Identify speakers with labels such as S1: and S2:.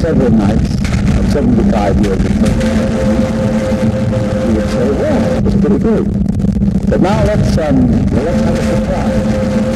S1: several nights of 75 years of service, you would say, well, it was pretty good. But now let's have a surprise.